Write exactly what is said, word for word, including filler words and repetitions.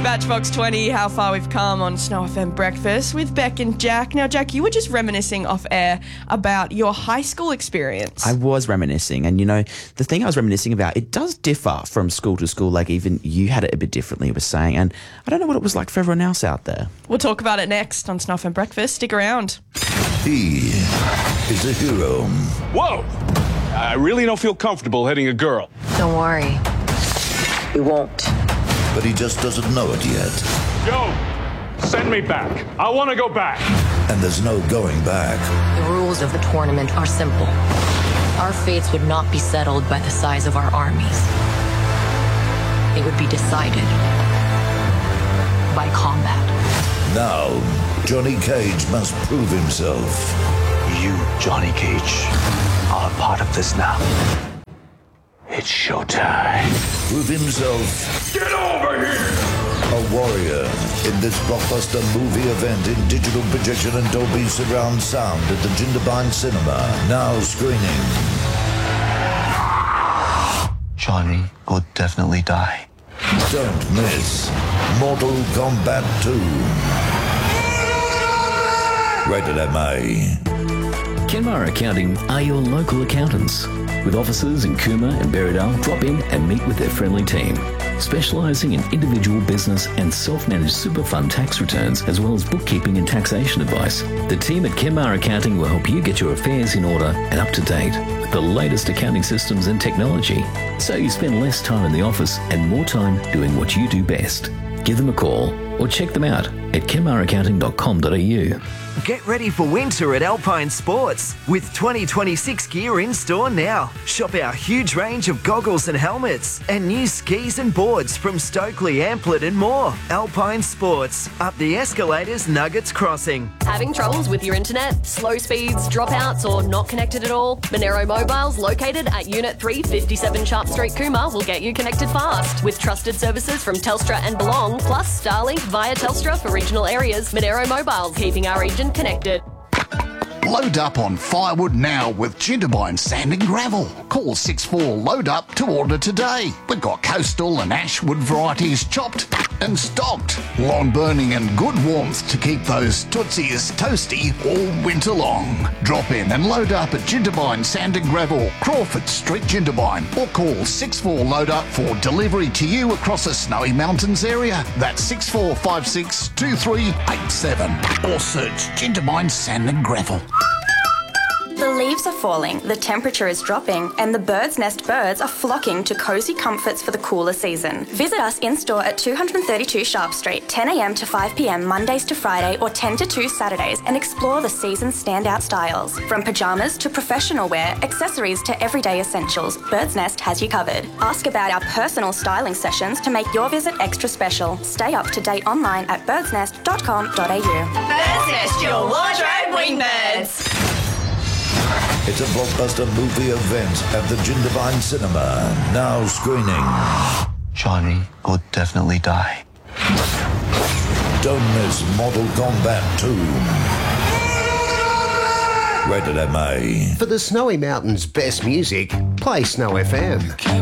Matchbox twenty, How Far We've Come on Snow F M Breakfast with Beck and Jack. Now, Jack, you were just reminiscing off air about your high school experience. I was reminiscing, and you know, the thing I was reminiscing about, it does differ from school to school. Like, even you had it a bit differently, you were saying, and I don't know what it was like for everyone else out there. We'll talk about it next on Snow F M Breakfast. Stick around. He is a hero. Whoa! I really don't feel comfortable hitting a girl. Don't worry. We won't. But he just doesn't know it yet. Yo! Send me back. I want to go back. And there's no going back. The rules of the tournament are simple. Our fates would not be settled by the size of our armies. They would be decided by combat. Now, Johnny Cage must prove himself. You, Johnny Cage, are a part of this now. It's showtime. Prove himself. Get over here! A warrior in this blockbuster movie event in digital projection and Dolby surround sound at the Jindabyne Cinema. Now screening. Johnny will definitely die. Don't miss Mortal Kombat two. Rated M A. Kenmare Accounting are your local accountants. With offices in Cooma and Berrydale, drop in and meet with their friendly team. Specialising in individual business and self-managed super fund tax returns, as well as bookkeeping and taxation advice. The team at Kenmare Accounting will help you get your affairs in order and up to date with the latest accounting systems and technology, so you spend less time in the office and more time doing what you do best. Give them a call or check them out at kenmare accounting dot com dot a u. Get ready for winter at Alpine Sports with twenty twenty-six gear in store now. Shop our huge range of goggles and helmets and new skis and boards from Stokely, Amplet and more. Alpine Sports, up the escalators, Nuggets Crossing. Having troubles with your internet, slow speeds, dropouts or not connected at all? Monero Mobiles, located at Unit three fifty-seven Sharp Street, Cooma, will get you connected fast. With trusted services from Telstra and Belong, plus Starlink via Telstra for regional areas. Monero Mobiles, keeping our region connected. Load up on firewood now with Jindabyne Sand and Gravel. Call six four load up to order today. We've got coastal and ashwood varieties chopped and stocked. Lawn burning and good warmth to keep those tootsies toasty all winter long. Drop in and load up at Jindabyne Sand and Gravel, Crawford Street, Jindabyne, or call six four load up for delivery to you across the Snowy Mountains area. That's six four five six two three eight seven, or search Jindabyne Sand and Gravel. The leaves are falling, the temperature is dropping, and the Bird's Nest birds are flocking to cosy comforts for the cooler season. Visit us in-store at two thirty-two Sharp Street, ten a m to five p m Mondays to Friday or ten to two Saturdays, and explore the season's standout styles. From pyjamas to professional wear, accessories to everyday essentials, Bird's Nest has you covered. Ask about our personal styling sessions to make your visit extra special. Stay up to date online at birds nest dot com dot a u. Bird's Nest, your wardrobe wingbirds. It's a blockbuster movie event at the Jindabyne Cinema. Now screening. Johnny will definitely die. Don't miss Mortal Kombat two. Rated M A. For the Snowy Mountains' best music, play Snow F M.